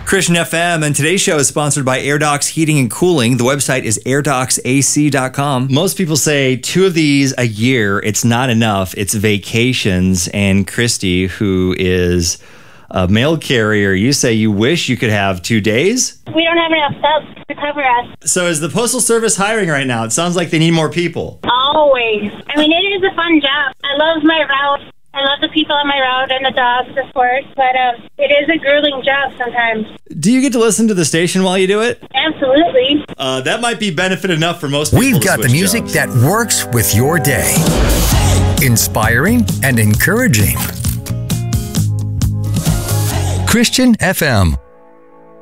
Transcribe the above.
Christian FM, and today's show is sponsored by AirDocs Heating and Cooling. The website is airdocsac.com. Most people say 2 of these a year, it's not enough. It's vacations. And Christy, who is a mail carrier, you say you wish you could have 2 days? We don't have enough subs to cover us. So is the Postal Service hiring right now? It sounds like they need more people. Always. I mean, it is a fun job. I love my route. I love the people on my route and the dogs, of course, but it is a grueling job sometimes. Do you get to listen to the station while you do it? Absolutely. That might be benefit enough for most people. We've got the music jobs that works with your day. Inspiring and encouraging. Christian FM.